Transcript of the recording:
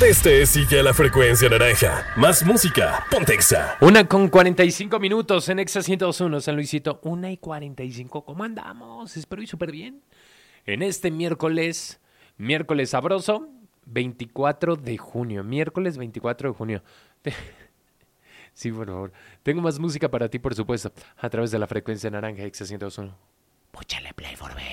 Este sigue la frecuencia naranja. Más música, ponte Exa. 1:45 en Exa 102.1 San Luisito. 1:45. ¿Cómo andamos? Espero y súper bien. En este miércoles sabroso, 24 de junio. Miércoles 24 de junio. Sí, por favor. Tengo más música para ti, por supuesto, a través de la frecuencia naranja Exa 102.1. Púchale play, Forbes.